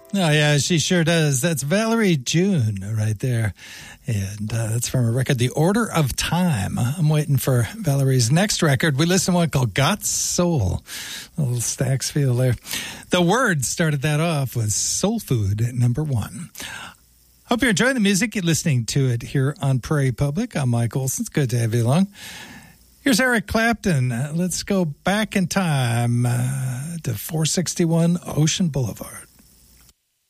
Oh, yeah, she sure does. That's Valerie June right there. And that's from a record, The Order of Time. I'm waiting for Valerie's next record. We listened to one called Got Soul. A little Stax feel there. The Word started that off with Soul Food at number 1. Hope you're enjoying the music. You're listening to it here on Prairie Public. I'm Mike Olson. It's good to have you along. Here's Eric Clapton. Let's go back in time to 461 Ocean Boulevard.